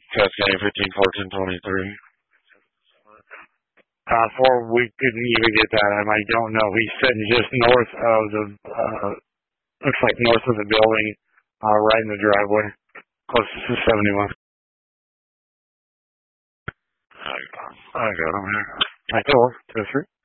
Testing 15, 14, 23. We couldn't even get that. I don't know. He's sitting just north of the, looks like north of the building, right in the driveway, closest to 71. I got him here. I told 2-3.